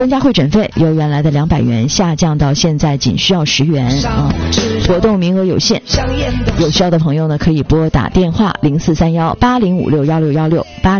增加会诊费由原来的200元下降到现在仅需要10元啊。活动名额有限，有需要的朋友呢可以拨打电话043180561616